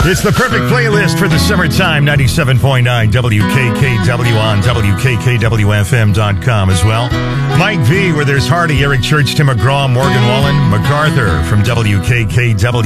It's the perfect playlist for the summertime. 97.9 WKKW on WKKWFM.com as well. Mike V, where there's Hardy, Eric Church, Tim McGraw, Morgan Wallen, MacArthur from WKKW.